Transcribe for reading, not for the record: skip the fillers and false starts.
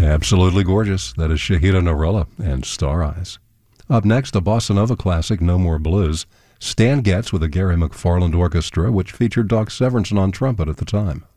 Absolutely gorgeous. That is Shahida Narella and Star Eyes. Up next, a bossa nova classic, No More Blues. Stan Getz with a Gary McFarland orchestra, which featured Doc Severinsen on trumpet at the time.